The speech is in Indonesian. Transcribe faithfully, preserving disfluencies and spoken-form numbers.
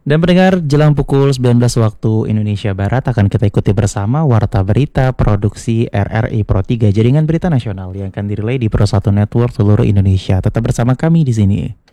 Dan pendengar, jelang pukul sembilan belas waktu Indonesia Barat akan kita ikuti bersama Warta Berita Produksi R R I Pro tiga, jaringan berita nasional yang akan dirilai di Pro satu Network seluruh Indonesia. Tetap bersama kami di sini.